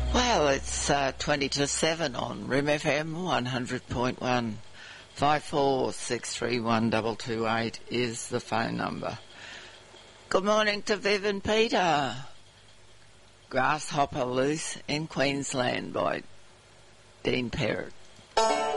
Well, it's 20 to 7 on Rim FM 100.1. 54631228 is the phone number. Good morning to Viv and Peter. Grasshopper Loose in Queensland by Dean Perrott.